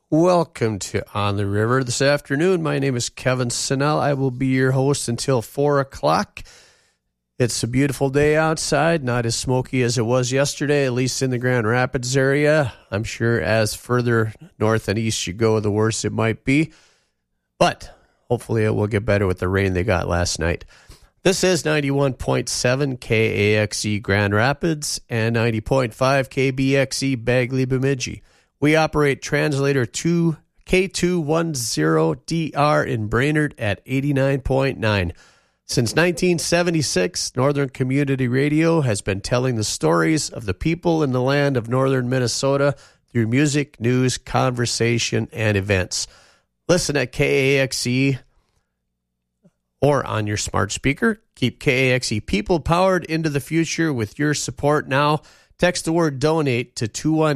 Welcome to On the River this afternoon. My name is Kevin Sinnell. I will be your host until 4 o'clock. It's a beautiful day outside, not as smoky as it was yesterday, at least in the Grand Rapids area. I'm sure as further north and east you go, the worse it might be. But hopefully it will get better with the rain they got last night. This is 91.7 KAXE Grand Rapids and 90.5 KBXE Bagley Bemidji. We operate translator 2 K210DR in Brainerd at 89.9. Since 1976, Northern Community Radio has been telling the stories of the people in the land of northern Minnesota through music, news, conversation, and events. Listen at KAXE or on your smart speaker. Keep KAXE people-powered into the future with your support now. Text the word donate to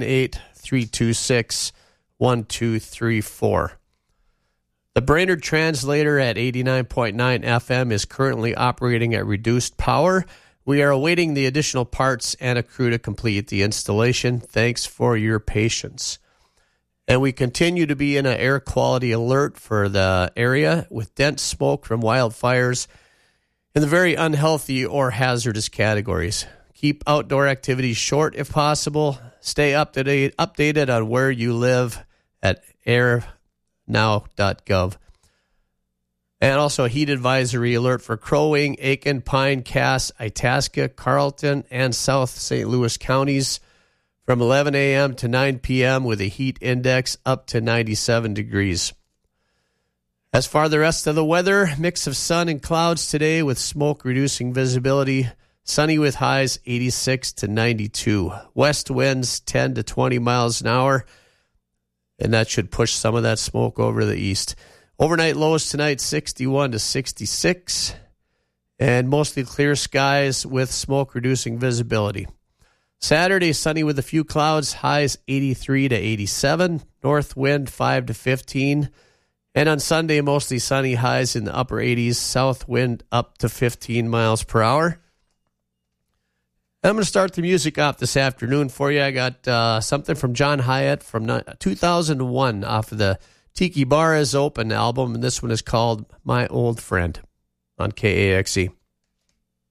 218-326-1234. The Brainerd translator at 89.9 FM is currently operating at reduced power. We are awaiting the additional parts and a crew to complete the installation. Thanks for your patience. And we continue to be in an air quality alert for the area with dense smoke from wildfires in the very unhealthy or hazardous categories. Keep outdoor activities short if possible. Stay updated on where you live at airnow.gov. And also a heat advisory alert for Crow Wing, Aiken, Pine, Cass, Itasca, Carleton, and South St. Louis counties from 11 a.m. to 9 p.m. with a heat index up to 97 degrees. As far as the rest of the weather, mix of sun and clouds today with smoke reducing visibility. Sunny with highs 86 to 92. West winds 10 to 20 miles an hour, and that should push some of that smoke over to the east. Overnight lows tonight 61 to 66, and mostly clear skies with smoke reducing visibility. Saturday, sunny with a few clouds, highs 83 to 87, north wind 5 to 15. And on Sunday, mostly sunny, highs in the upper 80s, south wind up to 15 miles per hour. I'm going to start the music off this afternoon for you. I got something from John Hiatt from 2001 off of the Tiki Bar is Open album, and this one is called My Old Friend on KAXE.